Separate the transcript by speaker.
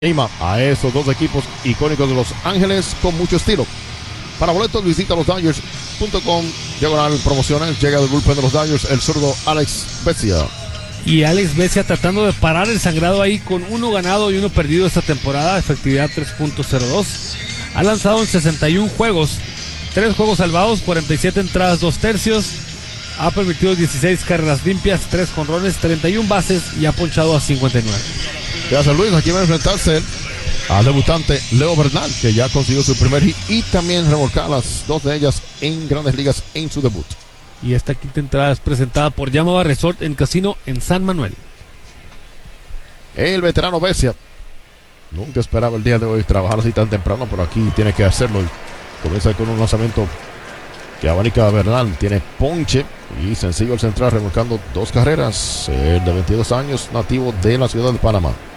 Speaker 1: A estos dos equipos icónicos de Los Ángeles con mucho estilo. Para boletos visita losdodgers.com/promociones. Llega del bullpen de los Dodgers el zurdo Alex Vesia.
Speaker 2: Y Alex Vesia tratando de parar el sangrado ahí con 1 ganado y 1 perdido esta temporada, efectividad 3.02. Ha lanzado en 61 juegos, 3 juegos salvados, 47 entradas, 2 tercios. Ha permitido 16 carreras limpias, 3 jonrones, 31 bases y ha ponchado a 59.
Speaker 1: Gracias, Luis. Aquí va a enfrentarse al debutante Leo Bernal, que ya consiguió su primer hit y también remolcar las 2 de ellas en Grandes Ligas en su debut.
Speaker 2: Y esta quinta entrada es presentada por Yamava Resort en Casino en San Manuel.
Speaker 1: El veterano Vesia nunca esperaba el día de hoy trabajar así tan temprano, pero aquí tiene que hacerlo. Comienza con un lanzamiento que abanica a Bernal, tiene ponche y sencillo al central, remolcando 2 carreras. El de 22 años, nativo de la ciudad de Panamá.